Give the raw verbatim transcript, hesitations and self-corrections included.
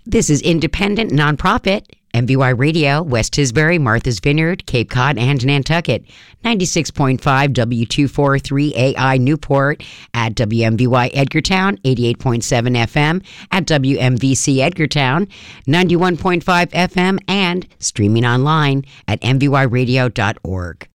This is independent, nonprofit, M V Y Radio, West Tisbury, Martha's Vineyard, Cape Cod, and Nantucket. ninety-six point five W two forty-three A I Newport, at W M V Y Edgartown, eighty-eight point seven F M, at W M V C Edgartown, ninety-one point five F M, and streaming online at M V Y radio dot org.